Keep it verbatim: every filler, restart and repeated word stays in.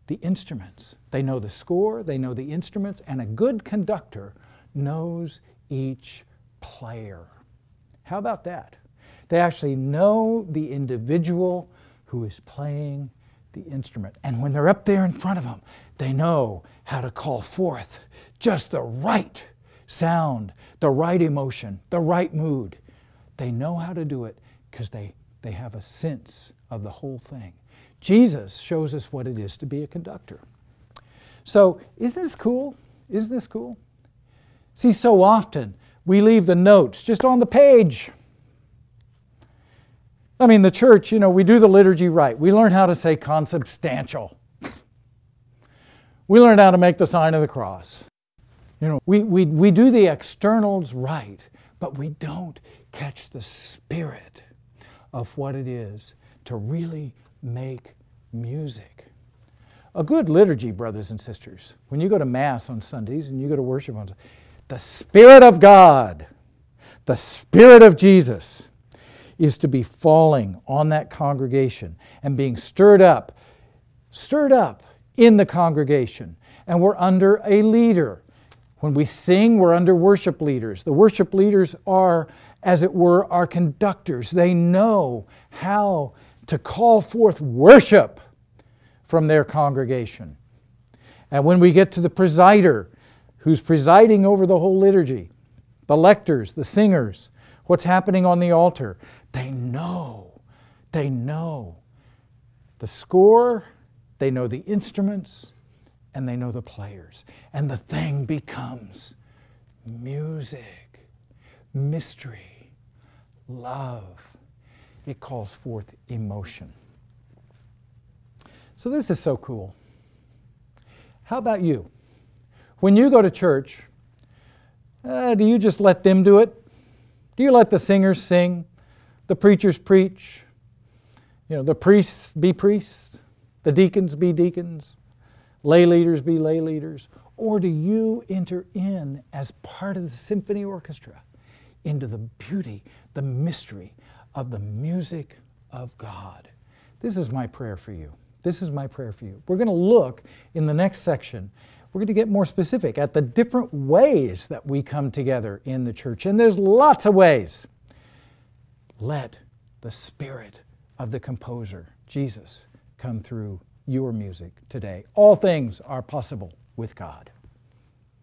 the instruments. They know the score, they know the instruments, and a good conductor knows each player. How about that? They actually know the individual who is playing the instrument. And when they're up there in front of them, they know how to call forth just the right sound, the right emotion, the right mood. They know how to do it because they, they have a sense of the whole thing. Jesus shows us what it is to be a conductor. So, isn't this cool? Isn't this cool? See, so often we leave the notes just on the page. I mean, the church, you know, we do the liturgy right. We learn how to say consubstantial. We learn how to make the sign of the cross. You know, we, we, we do the externals right, but we don't catch the spirit of what it is to really make music. A good liturgy, brothers and sisters, when you go to Mass on Sundays and you go to worship on Sundays, the Spirit of God, the Spirit of Jesus, is to be falling on that congregation and being stirred up, stirred up in the congregation. And we're under a leader. When we sing, we're under worship leaders. The worship leaders are, as it were, our conductors. They know how to call forth worship from their congregation. And when we get to the presider, who's presiding over the whole liturgy, the lectors, the singers, what's happening on the altar, they know, they know the score, they know the instruments, and they know the players. And the thing becomes music, mystery, love. It calls forth emotion. So this is so cool. How about you? When you go to church, uh, do you just let them do it? Do you let the singers sing, the preachers preach, you know, the priests be priests, the deacons be deacons, lay leaders be lay leaders? Or do you enter in as part of the symphony orchestra into the beauty, the mystery of the music of God? This is my prayer for you. This is my prayer for you. We're going to look in the next section, we're going to get more specific at the different ways that we come together in the church. And there's lots of ways. Let the Spirit of the composer, Jesus, come through your music today. All things are possible with God.